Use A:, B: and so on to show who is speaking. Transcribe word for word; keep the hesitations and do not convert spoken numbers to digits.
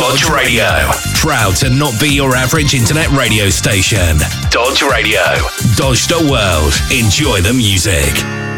A: Dodge Radio. Proud to not be your average internet radio station. Dodge Radio. Dodge the world. Enjoy the music.